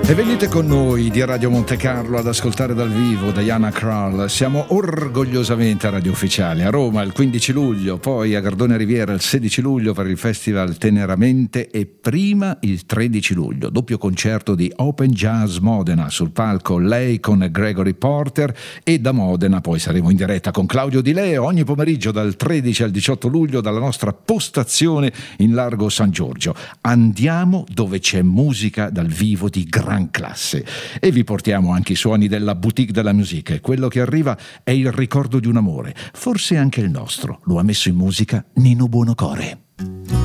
E venite con noi di Radio Monte Carlo ad ascoltare dal vivo Diana Krall. Siamo orgogliosamente a Radio Ufficiale a Roma il 15 luglio, poi a Gardone Riviera il 16 luglio per il Festival Teneramente e prima il 13 luglio, doppio concerto di Open Jazz Modena, sul palco lei con Gregory Porter, e da Modena poi saremo in diretta con Claudio Di Leo ogni pomeriggio dal 13 al 18 luglio dalla nostra postazione in Largo San Giorgio. Andiamo dove c'è musica dal vivo di gran classe e vi portiamo anche i suoni della boutique della musica. Quello che arriva è il ricordo di un amore, forse anche il nostro. Lo ha messo in musica Nino Buonocore.